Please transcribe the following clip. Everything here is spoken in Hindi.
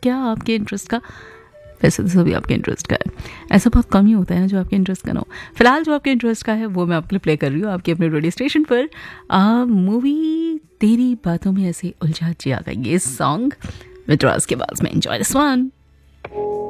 क्या आपके इंटरेस्ट का? वैसे तो सभी आपके इंटरेस्ट का है, ऐसा बहुत कम ही होता है ना जो आपके इंटरेस्ट का ना हो। फिलहाल जो आपके इंटरेस्ट का है वो मैं आपके लिए प्ले कर रही हूँ आपके अपने रेडियो स्टेशन पर। मूवी तेरी बातों में ऐसे उलझा जिया का ये सॉन्ग विद्रास के बाद में। Enjoy this one.